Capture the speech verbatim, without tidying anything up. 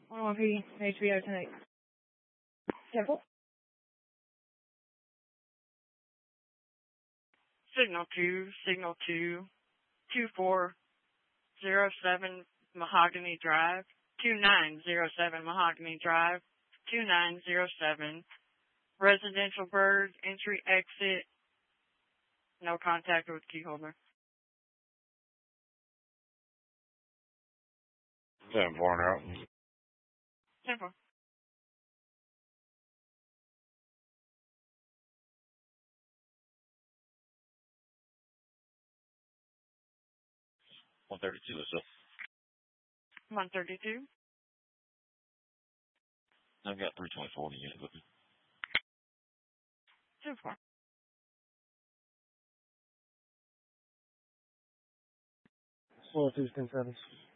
one oh one P, H B O ten eight. Temple. Signal two, signal two, two four zero seven Mahogany Drive, two nine zero seven Mahogany Drive, two nine zero seven. Residential bird, entry, exit, no contact with key holder. ten four out. ten four. one thirty-two is up. one thirty-two. I've got three twenty-four to unit with me. two four. Slow two ten seven.